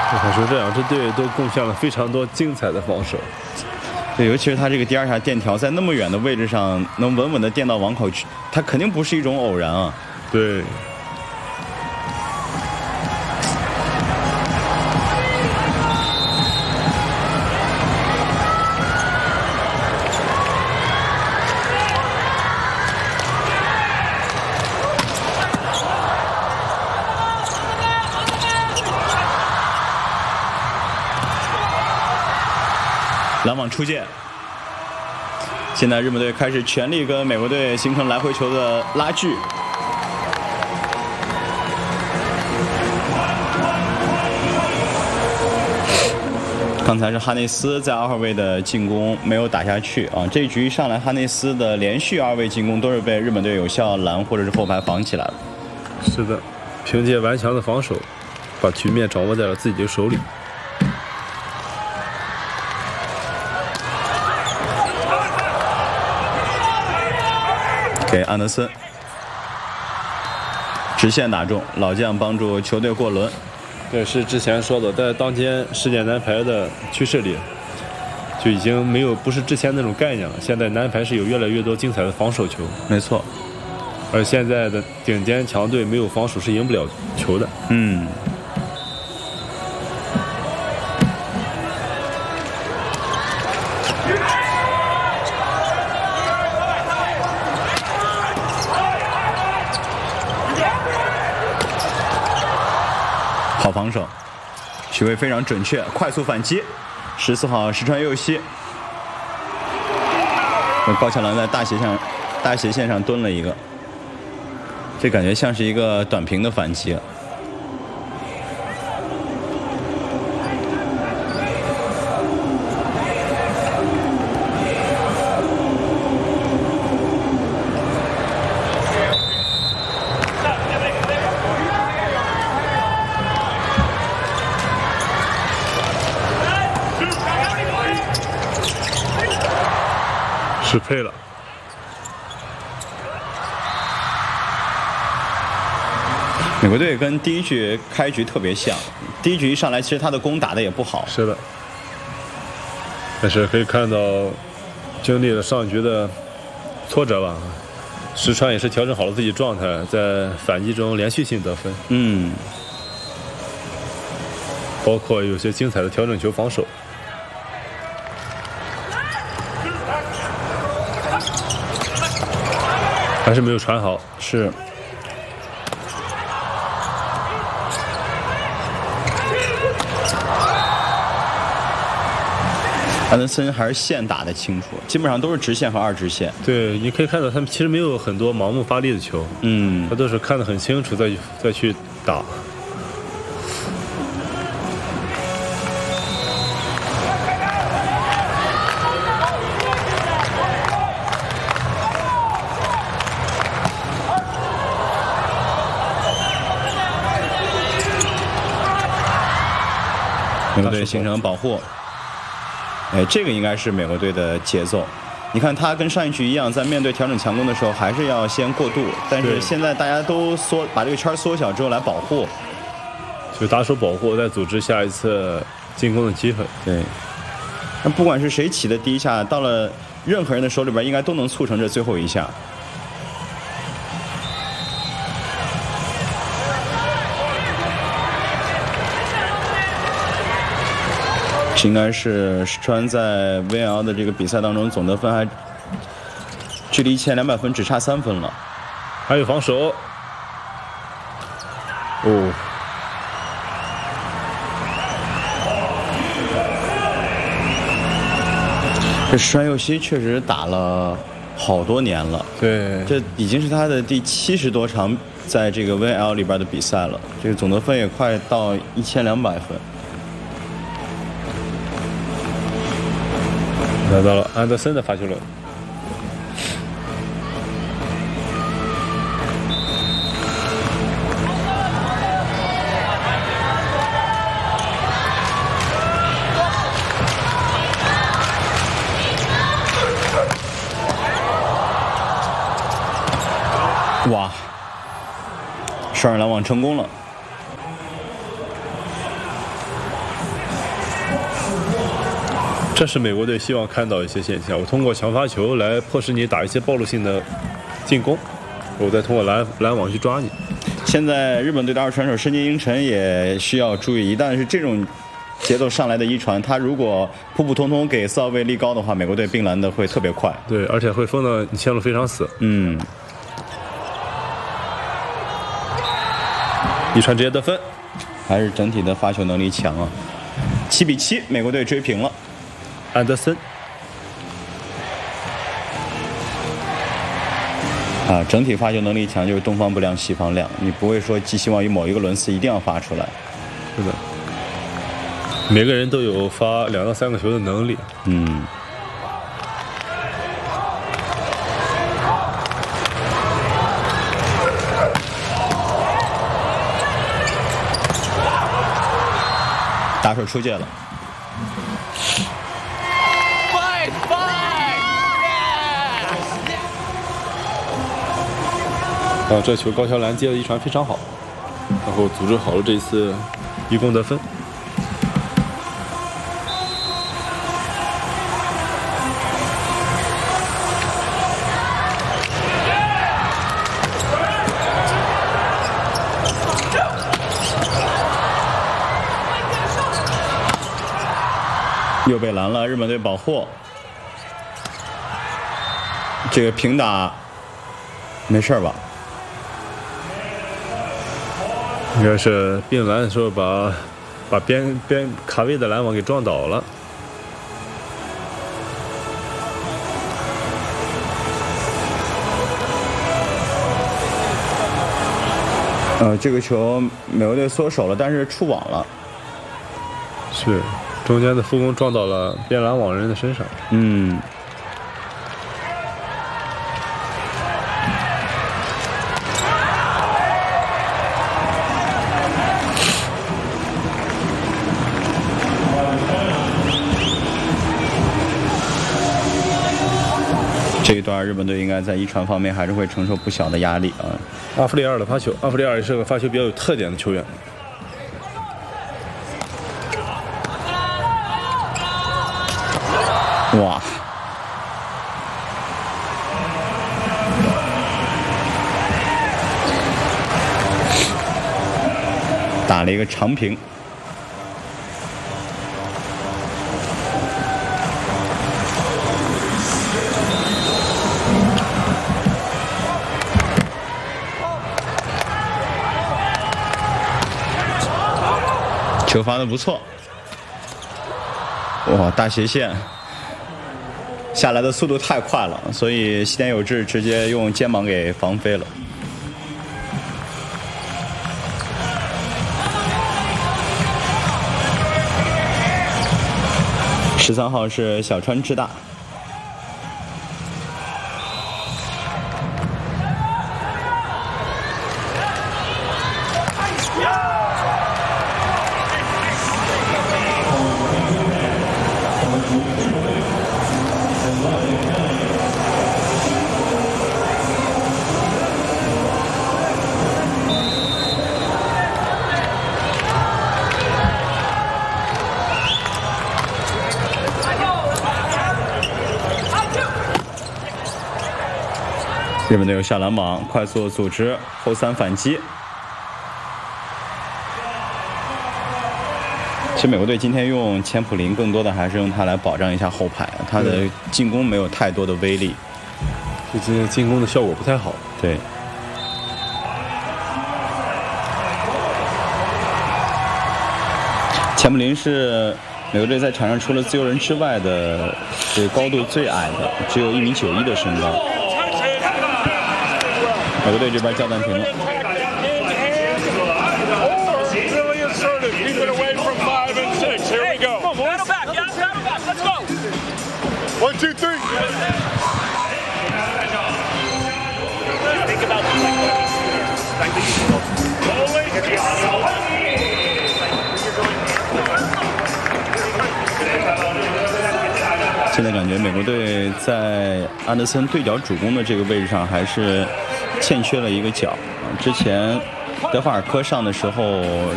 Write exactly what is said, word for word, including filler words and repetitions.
我想说，这两支队都贡献了非常多精彩的防守。 对，尤其是他这个第二下垫条在那么远的位置上能稳稳的垫到网口去，他肯定不是一种偶然啊。 对。 拦网出界，现在日本队开始全力跟美国队形成来回球的拉锯。刚才是哈内斯在二号位的进攻没有打下去啊，这一局一上来哈内斯的连续二位进攻都是被日本队有效拦或者是后排防起来了。 是的，凭借顽强的防守，把局面掌握在了自己的手里。 给安德森直线打中，老将帮助球队过轮。 对，是之前说的，在当今世界男排的趋势里，就已经没有不是之前那种概念了。现在男排是有越来越多精彩的防守球， 没错。 而现在的顶尖强队没有防守是赢不了球的。 嗯。好防守，许巍非常准确，快速反击。十四号石川佑希，高桥良在大斜上大斜线上蹲了一个，这感觉像是一个短平的反击。 适配了。 美国队跟第一局开局特别像，第一局一上来，其实他的攻打的也不好。 是的，但是可以看到，经历了上局的挫折吧，石川也是调整好了自己状态，在反击中连续性得分。 嗯， 包括有些精彩的调整球防守。还是没有传好， 是。安德森还是线打得清楚，基本上都是直线和二直线。 对，你可以看到他们其实没有很多盲目发力的球， 嗯， 他都是看得很清楚再再去打。 美国队形成保护，哎，这个应该是美国队的节奏。你看他跟上一局一样，在面对调整强攻的时候，还是要先过渡。但是现在大家都缩，把这个圈缩小之后来保护， 就打手保护，再组织下一次进攻的机会。 对，那不管是谁起的第一下，到了任何人的手里边，应该都能促成这最后一下。这应该是石川在 V L 的这个比赛当中总得分还距离一千两百分只差三分了。 还有防守，哦， 这石川佑希确实打了好多年了， 对， 这已经是他的第七十多场在这个 V L 里边的比赛了，这个总得分也快到一千两百分。 来到了安德森的发球轮， 哇，双人拦网成功了。 这是美国队希望看到一些现象。我通过强发球来迫使你打一些暴露性的进攻，我再通过拦拦网去抓你。 现在日本队的二传手深津英臣也需要注意，一旦是这种节奏上来的一传，他如果普普通通给四号位立高的话，美国队并拦的会特别快。 对，而且会封的你线路非常死。 嗯， 一传直接得分， 还是整体的发球能力强啊。七比七，美国队追平了。 安德森啊，整体发球能力强就是东方不亮西方亮，你不会说寄希望于某一个轮次一定要发出来。 是的，每个人都有发两到三个球的能力。 嗯。打手出界了。 啊，这球高桥兰接的一传非常好，然后组织好了这一次一攻得分。 又被拦了，日本队保护。这个平打没事吧？ 应该是并拦的时候把把边边卡位的拦网给撞倒了。 呃，这个球美国队缩手了，但是触网了。 是，中间的副攻撞到了边拦网人的身上。 嗯。这一段日本队应该在一传方面还是会承受不小的压力啊。 阿弗利尔的发球，阿弗利尔也是个发球比较有特点的球员。 哇！打了一个长平。球发的不错，哇，大斜线下来的速度太快了，所以西田有志直接用肩膀给防飞了。十三号是小川智大。日本队有下篮网，快速组织后三反击。其实美国队今天用钱普林，更多的还是用他来保障一下后排，他的进攻没有太多的威力， 就今天进攻的效果不太好。 对。钱普林是美国队在场上除了自由人之外的这个高度最矮的，只有一米九一的身高。美国队这边叫暂停了。 One, two, three. Think about the technique. 现在感觉美国队在安德森对角主攻的这个位置上还是欠缺了一个角。之前德法尔科上的时候，